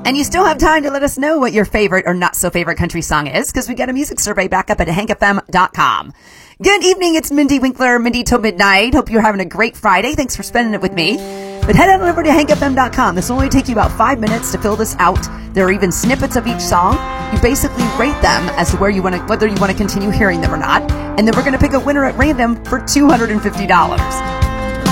And you still have time to let us know what your favorite or not so favorite country song is, because we got a music survey back up at hankfm.com. Good evening, it's Mindy Winkler, Mindy Till Midnight. Hope you're having a great Friday. Thanks for spending it with me. But head on over to hankfm.com. This will only take you about 5 minutes to fill this out. There are even snippets of each song. You basically rate them as to whether you want to continue hearing them or not. And then we're going to pick a winner at random for $250.